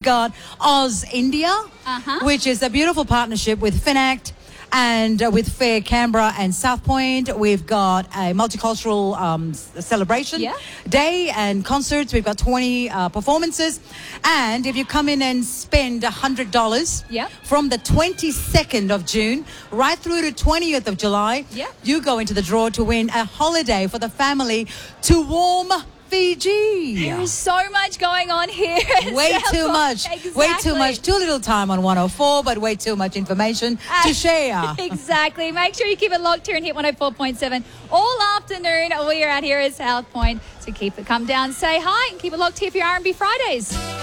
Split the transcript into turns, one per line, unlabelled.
got Oz India, which is a beautiful partnership with Finact and with Fair Canberra and South Point. We've got a multicultural celebration day and concerts. We've got 20 performances. And if you come in and spend $100 from the 22nd of June right through to 20th of July, you go into the draw to win a holiday for the family to warm Fiji.
There is so much going on here.
Way too much.
Exactly.
Way too much. Too little time on 104, but way too much information to share.
Exactly. Make sure you keep it locked here and hit 104.7 all afternoon. We are out here at South Point. So keep it, come down, say hi, and keep it locked here for your R&B Fridays.